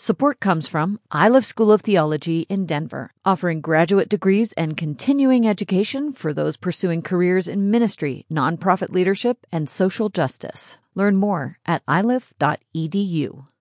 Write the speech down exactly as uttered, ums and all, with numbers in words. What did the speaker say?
Support comes from Iliff School of Theology in Denver, offering graduate degrees and continuing education for those pursuing careers in ministry, nonprofit leadership, and social justice. Learn more at iliff dot e d u.